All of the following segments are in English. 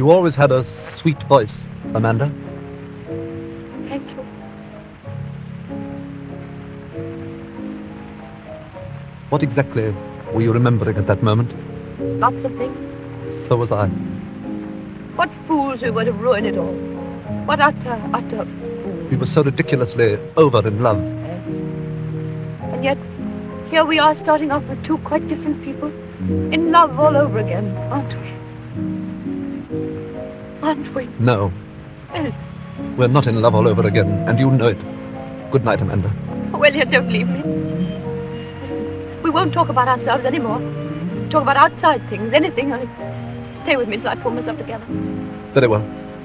You always had a sweet voice, Amanda. Thank you. What exactly were you remembering at that moment? Lots of things. So was I. What fools we were to ruin it all. What utter We were so ridiculously over in love. And yet, here we are starting off with two quite different people. In love all over again, aren't we? Aren't we? No, Well, we're not in love all over again, and you know it. Good night, Amanda. well, you don't leave me. Listen, we won't talk about ourselves anymore. Talk about outside things, anything. Stay with me till I pull myself together. Very well.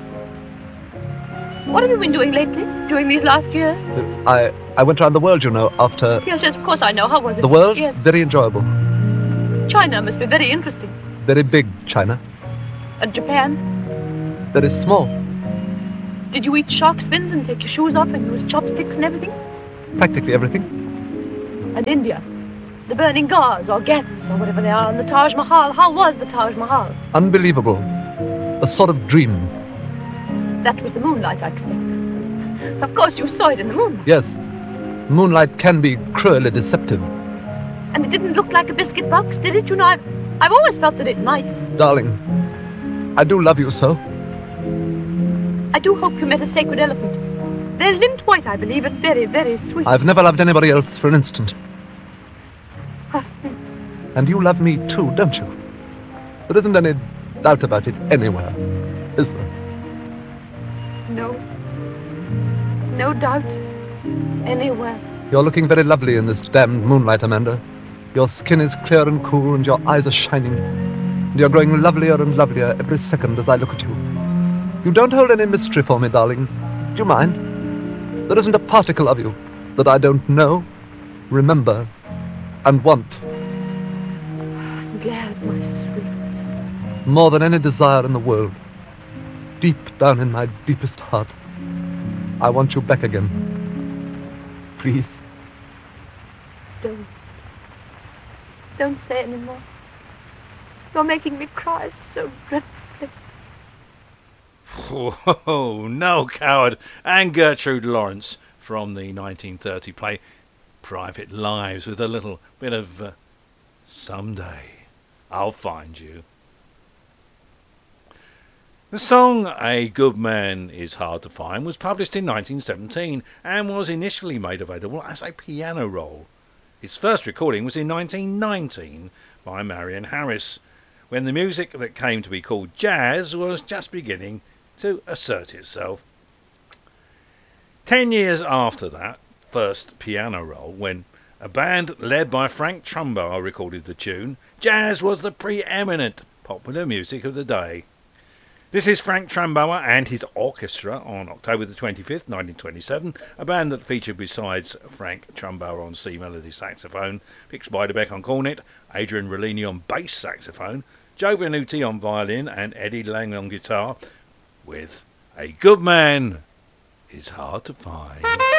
What have you been doing lately, during these last years? I went round the world, you know, after... Yes, of course I know. How was it? The world? Yes. Very enjoyable. China must be very interesting. Very big China. And Japan? Very small. Did you eat shark's fins and take your shoes off and use chopsticks and everything? Practically everything. And India? The burning gauze or ghats or whatever they are, and the Taj Mahal. How was the Taj Mahal? Unbelievable. A sort of dream. That was the moonlight, I expect. Of course, you saw it in the moonlight. Yes. Moonlight can be cruelly deceptive. And it didn't look like a biscuit box, did it? You know, I've always felt that it might. Darling, I do love you so. I do hope you met a sacred elephant. They're lint white, I believe, and very, very sweet. I've never loved anybody else for an instant. Ah, And you love me too, don't you? There isn't any doubt about it anywhere, is there? no. No doubt. Anywhere. You're looking very lovely in this damned moonlight, Amanda. Your skin is clear and cool, and your eyes are shining. And you're growing lovelier and lovelier every second as I look at you. You don't hold any mystery for me, darling. Do you mind? There isn't a particle of you that I don't know, remember, and want. I'm glad, my sweet. More than any desire in the world. Deep down in my deepest heart, I want you back again. Please. Don't say anymore. You're making me cry so dreadfully. Oh, Noel Coward and Gertrude Lawrence from the 1930 play Private Lives, with a little bit of Someday I'll Find You. The song A Good Man Is Hard to Find was published in 1917 and was initially made available as a piano roll. Its first recording was in 1919 by Marion Harris, when the music that came to be called jazz was just beginning to assert itself. 10 years after that first piano roll, when a band led by Frank Trumbauer recorded the tune, jazz was the preeminent popular music of the day. This is Frank Trumbauer and his orchestra on October the 25th, 1927, a band that featured, besides Frank Trumbauer on C melody saxophone, Vic Spiderbeck on cornet, Adrian Rollini on bass saxophone, Joe Venuti on violin and Eddie Lang on guitar, with A Good Man Is Hard to Find.